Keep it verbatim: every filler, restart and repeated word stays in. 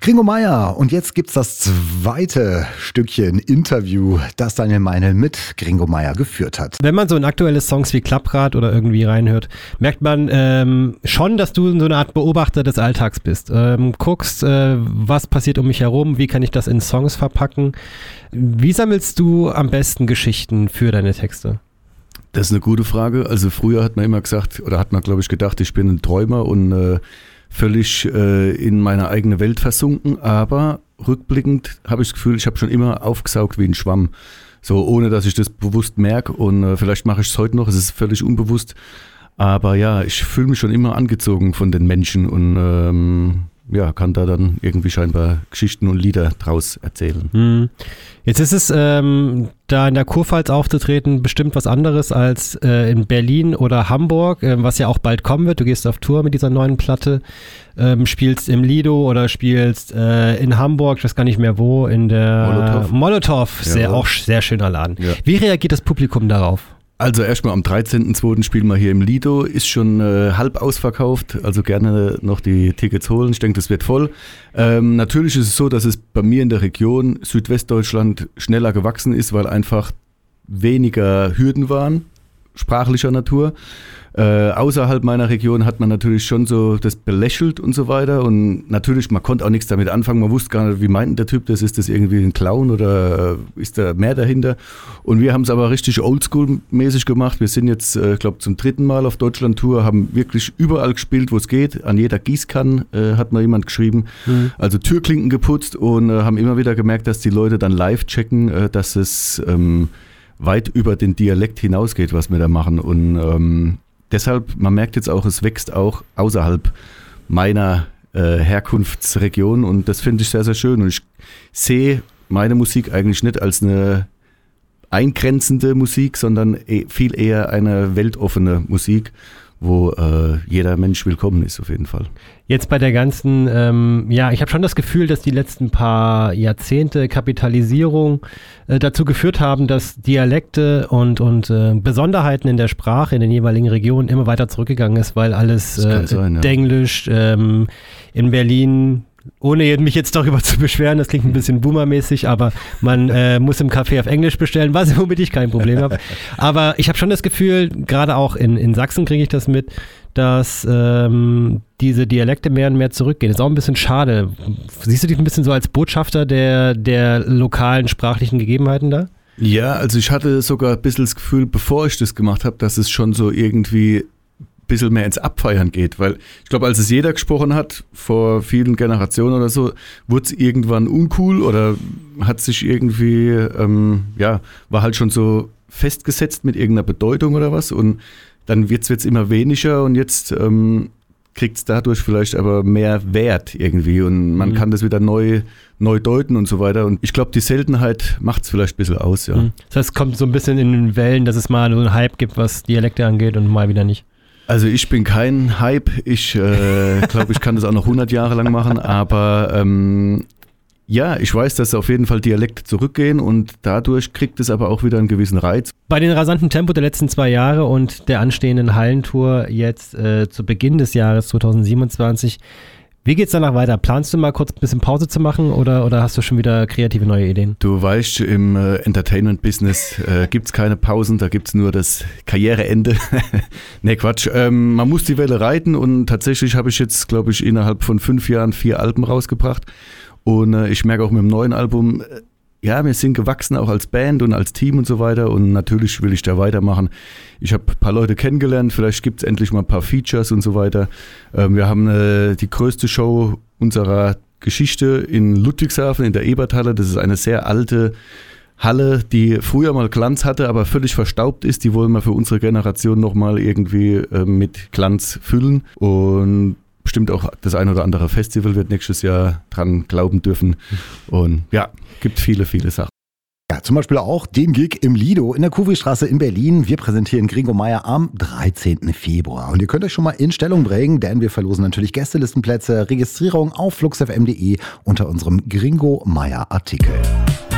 Gringo Meier. Und jetzt gibt's das zweite Stückchen Interview, das Daniel Meinl mit Gringo Meier geführt hat. Wenn man so in aktuelle Songs wie Klapprad oder irgendwie reinhört, merkt man ähm, schon, dass du so eine Art Beobachter des Alltags bist. Ähm, guckst, äh, was passiert um mich herum, wie kann ich das in Songs verpacken. Wie sammelst du am besten Geschichten für deine Texte? Das ist eine gute Frage. Also früher hat man immer gesagt, oder hat man glaube ich gedacht, ich bin ein Träumer und äh, völlig äh, in meine eigene Welt versunken, aber rückblickend habe ich das Gefühl, ich habe schon immer aufgesaugt wie ein Schwamm, so ohne dass ich das bewusst merke und äh, vielleicht mache ich es heute noch, es ist völlig unbewusst, aber ja, ich fühle mich schon immer angezogen von den Menschen und ähm, ja, kann da dann irgendwie scheinbar Geschichten und Lieder draus erzählen. Hm. Jetzt ist es, ähm, da in der Kurpfalz aufzutreten, bestimmt was anderes als äh, in Berlin oder Hamburg, äh, was ja auch bald kommen wird. Du gehst auf Tour mit dieser neuen Platte, ähm, spielst im Lido oder spielst äh, in Hamburg, ich weiß gar nicht mehr wo, in der Molotow. Molotow, sehr, Ja. auch sehr schöner Laden. Ja. Wie reagiert das Publikum darauf? Also erstmal am dreizehnten zweiten spielen wir hier im Lido, ist schon äh, halb ausverkauft, also gerne noch die Tickets holen, ich denke, das wird voll. Ähm, natürlich ist es so, dass es bei mir in der Region Südwestdeutschland schneller gewachsen ist, weil einfach weniger Hürden waren, sprachlicher Natur. Äh, außerhalb meiner Region hat man natürlich schon so das belächelt und so weiter und natürlich, man konnte auch nichts damit anfangen, man wusste gar nicht, wie meint denn der Typ das, ist das irgendwie ein Clown oder ist da mehr dahinter und wir haben es aber richtig oldschool-mäßig gemacht, wir sind jetzt, ich äh, glaube zum dritten Mal auf Deutschland-Tour, haben wirklich überall gespielt, wo es geht, an jeder Gießkanne äh, hat mal jemand geschrieben, mhm. also Türklinken geputzt und äh, haben immer wieder gemerkt, dass die Leute dann live checken, äh, dass es ähm, weit über den Dialekt hinausgeht, was wir da machen und ähm, deshalb, man merkt jetzt auch, es wächst auch außerhalb meiner äh, Herkunftsregion und das finde ich sehr, sehr schön. Und ich sehe meine Musik eigentlich nicht als eine eingrenzende Musik, sondern e- viel eher eine weltoffene Musik, wo äh, jeder Mensch willkommen ist auf jeden Fall. Jetzt bei der ganzen, ähm, ja, ich habe schon das Gefühl, dass die letzten paar Jahrzehnte Kapitalisierung äh, dazu geführt haben, dass Dialekte und, und äh, Besonderheiten in der Sprache in den jeweiligen Regionen immer weiter zurückgegangen ist, weil alles äh, sein, ja. Denglisch, ähm, in Berlin, ohne mich jetzt darüber zu beschweren, das klingt ein bisschen boomermäßig, aber man äh, muss im Café auf Englisch bestellen, was womit ich kein Problem habe. Aber ich habe schon das Gefühl, gerade auch in, in Sachsen kriege ich das mit, dass ähm, diese Dialekte mehr und mehr zurückgehen. Das ist auch ein bisschen schade. Siehst du dich ein bisschen so als Botschafter der, der lokalen sprachlichen Gegebenheiten da? Ja, also ich hatte sogar ein bisschen das Gefühl, bevor ich das gemacht habe, dass es schon so irgendwie ein bisschen mehr ins Abfeiern geht, weil ich glaube, als es jeder gesprochen hat, vor vielen Generationen oder so, wurde es irgendwann uncool oder hat sich irgendwie, ähm, ja, war halt schon so festgesetzt mit irgendeiner Bedeutung oder was und dann wird es jetzt immer weniger und jetzt ähm, kriegt es dadurch vielleicht aber mehr Wert irgendwie und man mhm. kann das wieder neu, neu deuten und so weiter. Und ich glaube, die Seltenheit macht es vielleicht ein bisschen aus, ja. Mhm. Das heißt, es kommt so ein bisschen in den Wellen, dass es mal so einen Hype gibt, was Dialekte angeht und mal wieder nicht. Also ich bin kein Hype, ich äh, glaube, ich kann das auch noch hundert Jahre lang machen, aber ähm, ja, ich weiß, dass auf jeden Fall Dialekte zurückgehen und dadurch kriegt es aber auch wieder einen gewissen Reiz. Bei den rasanten Tempo der letzten zwei Jahre und der anstehenden Hallentour jetzt äh, zu Beginn des Jahres zwanzig siebenundzwanzig, wie geht's danach weiter? Planst du mal kurz ein bisschen Pause zu machen oder, oder hast du schon wieder kreative neue Ideen? Du weißt, im äh, Entertainment-Business äh, gibt's keine Pausen, da gibt's nur das Karriereende. Nee, Quatsch. Ähm, man muss die Welle reiten und tatsächlich habe ich jetzt, glaube ich, innerhalb von fünf Jahren vier Alben rausgebracht. Und äh, ich merke auch mit dem neuen Album, äh, ja, wir sind gewachsen, auch als Band und als Team und so weiter. Und natürlich will ich da weitermachen. Ich habe ein paar Leute kennengelernt, vielleicht gibt es endlich mal ein paar Features und so weiter. Ähm, wir haben äh, die größte Show unserer Geschichte in Ludwigshafen in der Eberthalle. Das ist eine sehr alte Halle, die früher mal Glanz hatte, aber völlig verstaubt ist. Die wollen wir für unsere Generation nochmal irgendwie äh, mit Glanz füllen. Und bestimmt auch das ein oder andere Festival wird nächstes Jahr dran glauben dürfen. Und ja, gibt viele, viele Sachen. Ja, zum Beispiel auch den Gig im Lido in der Kuhwiestraße in Berlin. Wir präsentieren Gringo Meier am dreizehnten Februar. Und ihr könnt euch schon mal in Stellung bringen, denn wir verlosen natürlich Gästelistenplätze, Registrierung auf fluxfm punkt de unter unserem Gringo Meier Artikel.